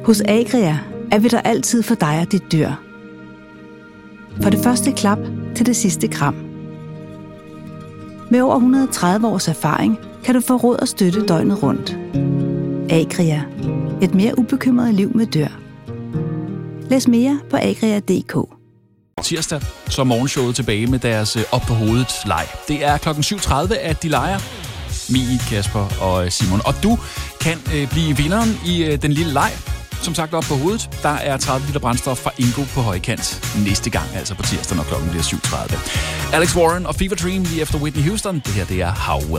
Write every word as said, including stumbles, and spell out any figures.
Hos Agria er vi der altid for dig og dit dyr. For det første klap til det sidste kram. Med over et hundrede og tredive års erfaring kan du få råd og støtte døgnet rundt. Agria. Et mere ubekymret liv med dyr. Læs mere på agria punktum d k. Tirsdag, så er morgenshowet tilbage med deres op på hovedet leg. Det er klokken syv tredive, at de leger. Mie, Kasper og Simon. Og du kan øh, blive vinderen i øh, den lille leg. Som sagt op på hovedet. Der er tredive liter brændstof fra Ingo på højkant næste gang, altså på tirsdag, når klokken bliver syv tredive. Alex Warren og Fever Dream lige efter Whitney Houston. Det her, det er How Well.